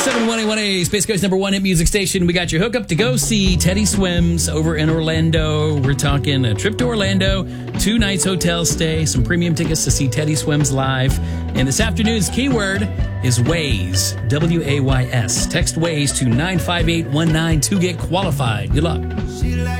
71818, Space Coast number one hit music station. We got your hookup to go see Teddy Swims over in Orlando. We're talking a trip to Orlando, 2 nights hotel stay, some premium tickets to see Teddy Swims live. And this afternoon's keyword is Ways, W-A-Y-S. Text Ways to 95819 to get qualified. Good luck.